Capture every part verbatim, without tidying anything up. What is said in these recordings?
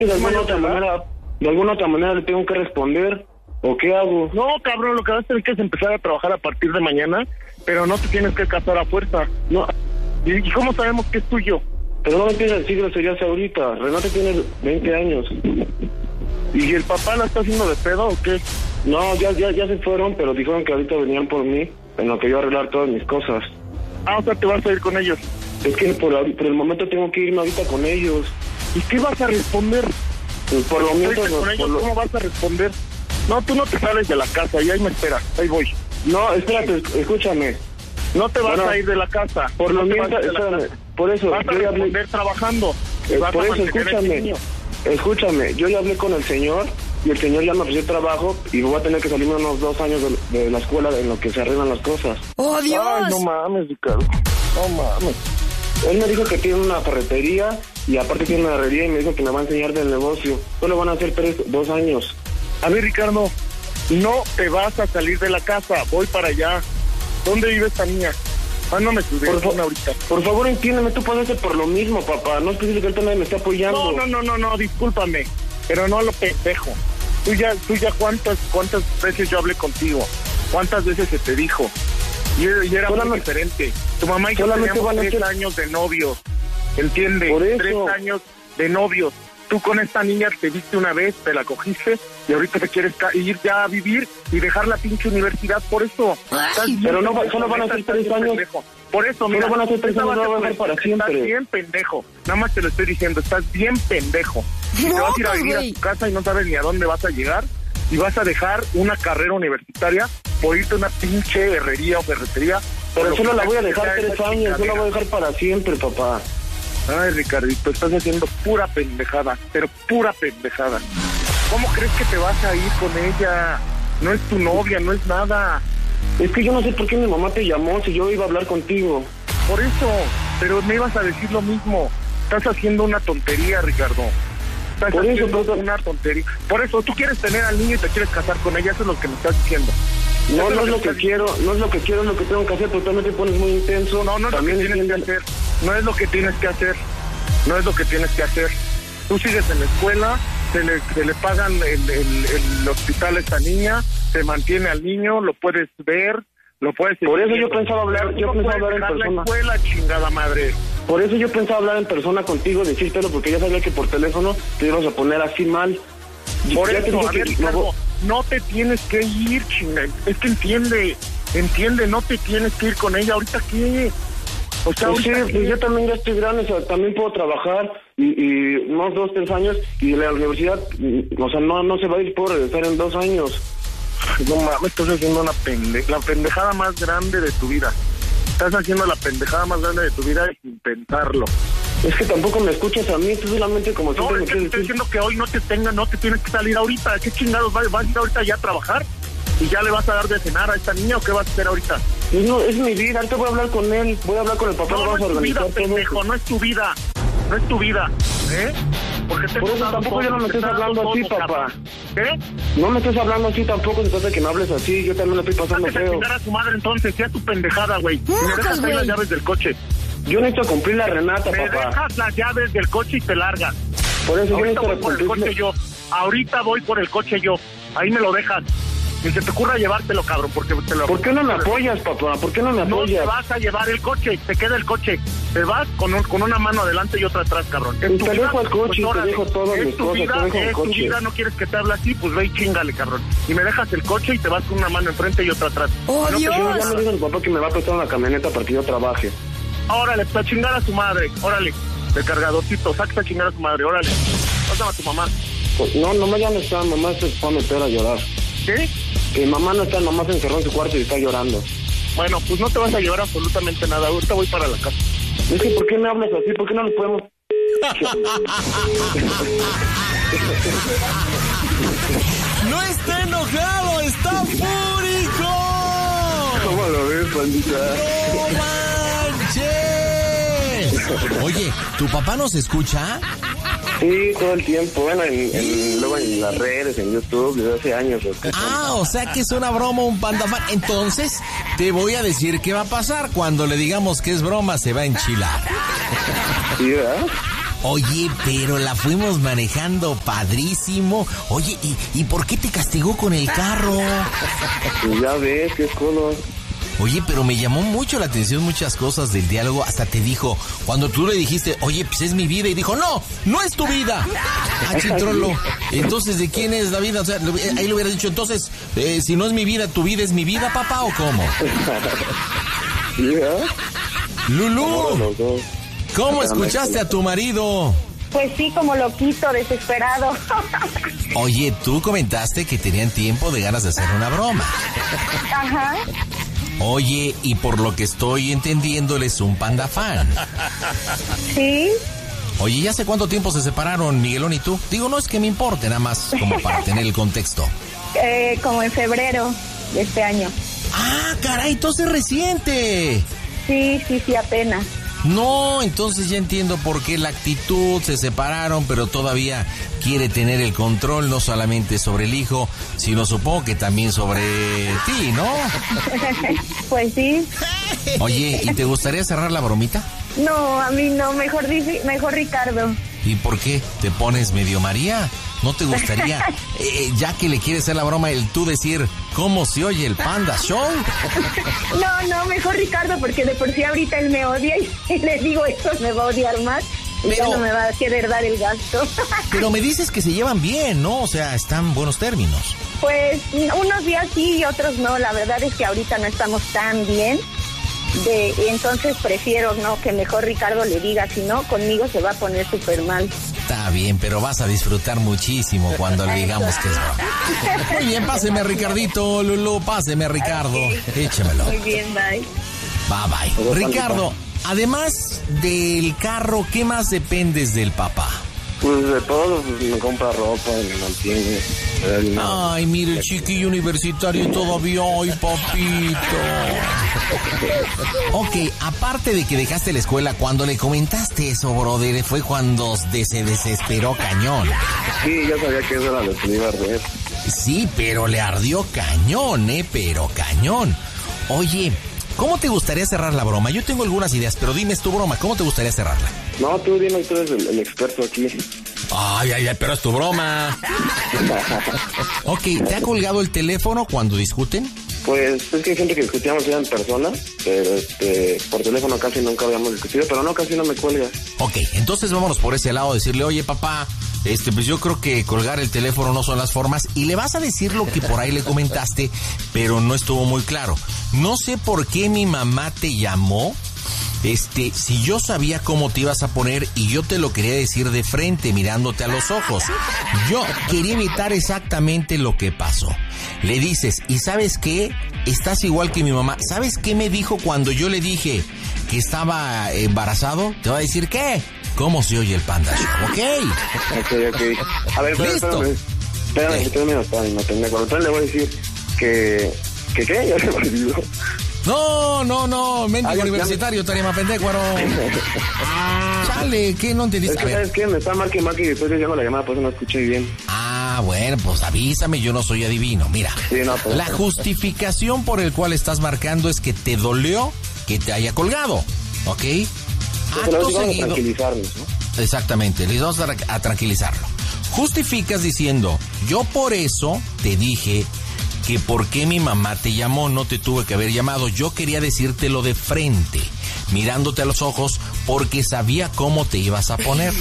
De alguna otra manera, de alguna otra manera le tengo que responder, ¿o qué hago? No, cabrón, lo que vas a tener que es empezar a trabajar a partir de mañana, pero no te tienes que casar a fuerza. No. ¿Y, y cómo sabemos que es tuyo? Pero no me empieces a decir groserías ahorita. Renata tiene veinte años. ¿Y el papá la está haciendo de pedo o qué? No, ya, ya, ya se fueron, pero dijeron que ahorita venían por mí, en lo que yo arreglar todas mis cosas. Ah, o sea, te vas a ir con ellos. Es que por, por el momento tengo que irme ahorita con ellos. ¿Y qué vas a responder? Pues por lo menos... Con ellos, lo... ¿cómo vas a responder? No, tú no te sales de la casa y ahí me esperas, ahí voy. No, espérate, escúchame. No te vas bueno, a ir de la casa. Por no lo mientras, espérame, por eso... Vas a yo responder hablé... trabajando. Eh, por eso, escúchame. Escúchame, yo ya hablé con el señor y el señor ya me ofreció trabajo y voy a tener que salirme unos dos años de, de la escuela en lo que se arreglan las cosas. ¡Oh, Dios! Ay, no mames, Ricardo. No mames. Él me dijo que tiene una ferretería y aparte tiene una herrería y me dijo que me va a enseñar del negocio. Solo van a hacer tres, dos años. A ver, Ricardo, no te vas a salir de la casa. Voy para allá. ¿Dónde vive esta niña? Mándame tu dirección ahorita. Por favor, entiéndeme, tú puedes hacer por lo mismo, papá. No es posible que ahorita nadie me esté apoyando. No, no, no, no, no, discúlpame. Pero no lo pendejo. Tú ya, tú ya cuántas, cuántas veces yo hablé contigo. ¿Cuántas veces se te dijo? Y, y era muy diferente. Tu mamá y yo teníamos tres ser... años de novios. ¿Entiendes? Por eso. Tres años de novios. Tú con esta niña te viste una vez, te la cogiste y ahorita te quieres ir ya a vivir y dejar la pinche universidad por eso. Ay, pero no, solo van a ser tres años. Pendejo. Por eso, mira, van a ser tres años, no van a dejar para siempre. Estás bien pendejo. Nada más te lo estoy diciendo, estás bien pendejo. Y no, te vas a ir a vivir wey. a tu casa y no sabes ni a dónde vas a llegar y vas a dejar una carrera universitaria por irte a una pinche herrería o ferretería. Pero solo la voy a dejar tres años, yo la voy a dejar para siempre, papá. Ay, Ricardito, estás haciendo pura pendejada, pero pura pendejada. ¿Cómo crees que te vas a ir con ella? No es tu novia, no es nada. Es que yo no sé por qué mi mamá te llamó si yo iba a hablar contigo. Por eso, pero me ibas a decir lo mismo. Estás haciendo una tontería, Ricardo. Estás por haciendo eso, pero... una tontería. Por eso, tú quieres tener al niño y te quieres casar con ella, eso es lo que me estás diciendo. No, no es lo que quiero, no es lo que quiero, es lo que tengo que hacer, pero también te pones muy intenso. No, no es lo que tienes que hacer, no es lo que tienes que hacer, no es lo que tienes que hacer. Tú sigues en la escuela, se le, se le pagan el, el, el hospital a esta niña, se mantiene al niño, lo puedes ver, lo puedes... Por eso yo pensaba hablar, yo pensaba hablar en persona. La escuela, chingada madre. Por eso yo pensaba hablar en persona contigo, decírtelo, porque ya sabía que por teléfono te ibas a poner así mal. Por eso, a ver, Ricardo, no te tienes que ir, chinga. Es que entiende, entiende, no te tienes que ir con ella. ¿Ahorita qué? O sea, pues sí, pues yo también ya estoy grande, o sea, también puedo trabajar y, y unos dos, tres años y la universidad, o sea, no, no se va a ir, puedo regresar en dos años. No mames, estás haciendo una pende la pendejada más grande de tu vida. Estás haciendo la pendejada más grande de tu vida sin pensarlo. Es que tampoco me escuchas a mí, tú solamente como siempre no, me quieres decir. No, estoy diciendo que hoy no te tenga, no te tienes que salir ahorita. ¿Qué chingados vas, vas a ir ahorita ya a trabajar? ¿Y ya le vas a dar de cenar a esta niña o qué vas a hacer ahorita? Pues no, es mi vida, ahorita voy a hablar con él, voy a hablar con el papá, no, vamos no a organizar vida, pendejo, no es tu vida, no es tu vida, ¿eh? Porque te Por eso tampoco todo, yo no me estés hablando así, todo, papá. ¿Qué? No me estés hablando así tampoco, se trata de que me hables así, yo también lo estoy pasando Date feo. A, a su madre entonces, sea tu pendejada, güey. No, me dejas ahí las llaves del coche. Yo necesito cumplir la Renata, me papá. Me dejas las llaves del coche y te largas. Por eso ahorita yo voy por el coche yo, ahorita voy por el coche yo, ahí me lo dejas. Ni se te ocurra llevártelo, cabrón, porque te lo... ¿Por qué no me apoyas, papá? ¿Por qué no me apoyas? No te vas a llevar el coche, te queda el coche. Te vas con, un, con una mano adelante y otra atrás, cabrón. Y te dejo el coche y te dejo todas mis cosas, te dejo el coche. Es tu vida, no quieres que te hable así, pues ve y chingale, cabrón. Y me dejas el coche y te vas con una mano enfrente y otra atrás. ¡Oh, no, Dios! Pues, ya me dijo el papá que me va a prestar una camioneta para que yo trabaje. Órale, para chingar a su madre, órale. De cargadorcito, saca a chingar a su madre, órale. Pásame a tu mamá. Pues, no, nomás ya no está, mamá se fue a meter a llorar. ¿Qué? Que mamá no está, mamá se encerró en su cuarto y está llorando. Bueno, pues no te vas a llevar absolutamente nada, ahorita voy para la casa. Es que, ¿por qué me hablas así? ¿Por qué no nos podemos...? ¡No está enojado, está fúrico! ¿Cómo lo ves, pandita? ¡No manches! Oye, ¿tu papá nos escucha? Sí, todo el tiempo, bueno, en, en, luego en las redes, en YouTube, desde hace años. Ah, o sea que es una broma, un pandafán. Entonces, te voy a decir qué va a pasar. Cuando le digamos que es broma, se va a enchilar. ¿Sí, verdad? Oye, pero la fuimos manejando padrísimo. Oye, ¿y, y por qué te castigó con el carro? Pues ya ves, qué culo. Oye, pero me llamó mucho la atención muchas cosas del diálogo. Hasta te dijo, cuando tú le dijiste, oye, pues es mi vida, y dijo, no, no es tu vida. Ah, chitrolo. Entonces, ¿de quién es la vida? O sea, ahí le hubiera dicho, entonces, eh, si no es mi vida, ¿tu vida es mi vida, papá, o cómo? ¿Sí, eh? Lulú, ¿cómo escuchaste a tu marido? Pues sí, como loquito, desesperado. Oye, tú comentaste que tenían tiempo de ganas de hacer una broma. Ajá. Oye, y por lo que estoy entendiendo, él es un panda fan. Sí. Oye, ¿y hace cuánto tiempo se separaron, Miguelón y tú? Digo, no es que me importe, nada más como para tener el contexto. Eh, como en febrero de este año. ¡Ah, caray! Entonces reciente. Sí, sí, sí, apenas. No, entonces ya entiendo por qué la actitud, se separaron, pero todavía quiere tener el control no solamente sobre el hijo, sino supongo que también sobre ti, ¿no? Pues sí. Oye, ¿y te gustaría cerrar la bromita? No, a mí no, mejor dice, mejor Ricardo. ¿Y por qué? ¿Te pones medio María? ¿No te gustaría, eh, ya que le quieres hacer la broma, el tú decir, ¿cómo se oye el Panda Show? No, no, mejor Ricardo, porque de por sí ahorita él me odia y si le digo eso me va a odiar más y pero, ya no me va a querer dar el gasto. Pero me dices que se llevan bien, ¿no? O sea, están en buenos términos. Pues unos días sí y otros no, la verdad es que ahorita no estamos tan bien. De, entonces prefiero, ¿no? Que mejor Ricardo le diga, si no, conmigo se va a poner súper mal. Está bien, pero vas a disfrutar muchísimo cuando le digamos que es broma. Muy bien, páseme a Ricardito, Lulú, páseme a Ricardo. Okay. Échemelo. Muy bien, bye. Bye, bye. Ricardo, además del carro, ¿qué más dependes del papá? Pues de todo, pues me compra ropa, me mantiene. Ay, mire, el chiquillo universitario todavía, ay, papito. Ok, aparte de que dejaste la escuela, cuando le comentaste eso, brother, fue cuando se desesperó cañón. Sí, ya sabía que eso era lo que le iba a arder. Sí, pero le ardió cañón, eh, pero cañón. Oye, ¿cómo te gustaría cerrar la broma? Yo tengo algunas ideas, pero dime tu broma, ¿cómo te gustaría cerrarla? No, tú dime, tú eres el, el experto aquí. Ay, ay, ay, pero es tu broma. Ok, ¿te ha colgado el teléfono cuando discuten? Pues es que hay gente que discutíamos ya en persona, pero este, por teléfono casi nunca habíamos discutido, pero no, casi no me cuelga. Ok, entonces vámonos por ese lado, decirle, oye papá, este, pues yo creo que colgar el teléfono no son las formas, y le vas a decir lo que por ahí le comentaste, pero no estuvo muy claro. No sé por qué mi mamá te llamó. Este, si yo sabía cómo te ibas a poner y yo te lo quería decir de frente, mirándote a los ojos. Yo quería evitar exactamente lo que pasó. Le dices, ¿y sabes qué? Estás igual que mi mamá. ¿Sabes qué me dijo cuando yo le dije que estaba embarazado? Te va a decir, ¿qué? ¿Cómo se oye el Panda Show? ¿Ok? Ok, ok. A ver, ¿listo? Espérame, espérame, espérame, espérame, no tengo. Cuando entonces le voy a decir que... ¿Que qué? Ya se me olvidó. No, no, no, mendigo ah, universitario, Tarima Pendecuaro. Chale, ¿qué no entendiste? Es que, ¿sabes qué? Me está marque y marque y después yo llamo la llamada, pues no escuché bien. Ah, bueno, pues avísame, yo no soy adivino. Mira, sí, no, pues, la justificación por el cual estás marcando es que te dolió que te haya colgado, ¿ok? Acto vamos seguido, a tranquilizarnos, ¿no? Exactamente, les vamos a, a tranquilizarlo. Justificas diciendo, yo por eso te dije que por qué mi mamá te llamó, no te tuve que haber llamado. Yo quería decírtelo de frente, mirándote a los ojos, porque sabía cómo te ibas a poner.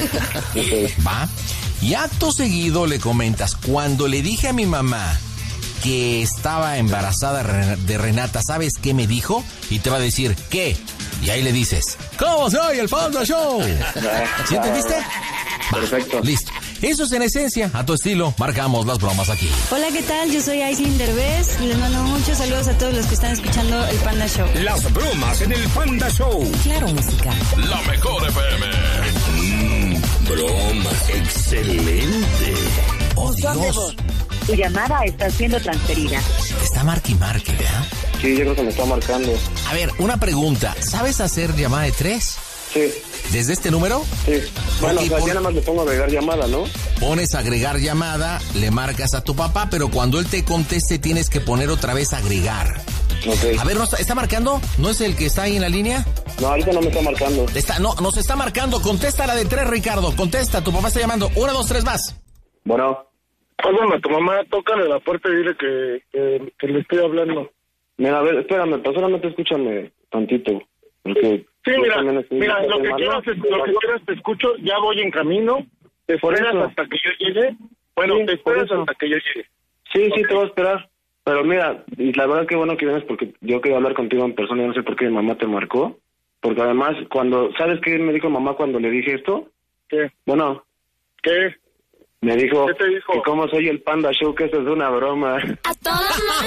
¿Va? Y acto seguido le comentas, cuando le dije a mi mamá que estaba embarazada de Renata, ¿sabes qué me dijo? Y te va a decir, ¿qué? Y ahí le dices, ¿cómo soy el Panda Show? ¿Sí entendiste? Va, perfecto. Listo. Eso es en esencia, a tu estilo, marcamos las bromas aquí. Hola, ¿qué tal? Yo soy Aislinn Derbez y les mando muchos saludos a todos los que están escuchando el Panda Show. Las bromas en el Panda Show. Claro, música. La mejor F M. Mmm, bromas, excelente. Oh, Dios. Tu llamada está siendo transferida. Está marque y marque, ¿verdad? Sí, yo creo que me está marcando. A ver, una pregunta. ¿Sabes hacer llamada de tres? Sí. ¿Desde este número? Sí. Bueno, okay, o sea, pon... ya nada más le pongo agregar llamada, ¿no? Pones agregar llamada, le marcas a tu papá, pero cuando él te conteste tienes que poner otra vez agregar. Okay. A ver, ¿no está, está marcando? ¿No es el que está ahí en la línea? No, ahorita no me está marcando. Está, no, nos está marcando. Contesta la de tres, Ricardo. Contesta, tu papá está llamando. Una, dos, tres más. Bueno. Háblame a tu mamá, tócale la puerta y dile que, que, que le estoy hablando. Mira, a ver, espérame, pero solamente escúchame tantito. Porque sí, mira, estoy mira, lo que, mal, quieras, ¿no? lo que quieras te escucho, ya voy en camino. ¿Te Por esperas eso. hasta que yo llegue? Bueno, Sí, te esperas por eso. hasta que yo llegue. Sí, sí, Okay. te voy a esperar. Pero mira, y la verdad que bueno que vienes porque yo quería hablar contigo en persona y no sé por qué mi mamá te marcó. Porque además, cuando, ¿sabes qué me dijo mamá cuando le dije esto? ¿Qué? Bueno, ¿Qué? me dijo, ¿Qué te dijo? que como soy el Panda Show, que eso es una broma. A todos